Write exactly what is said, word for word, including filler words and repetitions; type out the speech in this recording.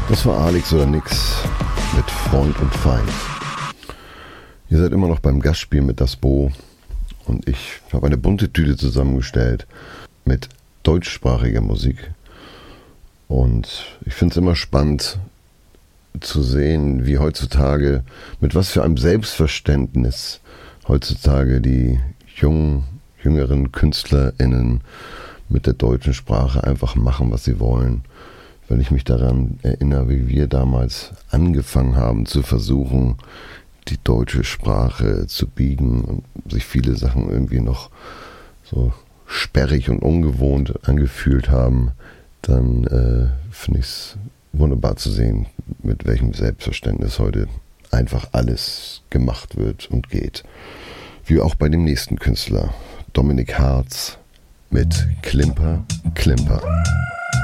Das war Alex oder nix mit Freund und Feind. Ihr seid immer noch beim Gastspiel mit Das Bo und ich habe eine bunte Tüte zusammengestellt mit deutschsprachiger Musik. Und ich finde es immer spannend zu sehen, wie heutzutage, mit was für einem Selbstverständnis heutzutage die jungen, jüngeren KünstlerInnen mit der deutschen Sprache einfach machen, was sie wollen. Wenn ich mich daran erinnere, wie wir damals angefangen haben zu versuchen, die deutsche Sprache zu biegen und sich viele Sachen irgendwie noch so sperrig und ungewohnt angefühlt haben, dann äh, finde ich es wunderbar zu sehen, mit welchem Selbstverständnis heute einfach alles gemacht wird und geht. Wie auch bei dem nächsten Künstler, Dominik Hartz mit Klimper, Klimper.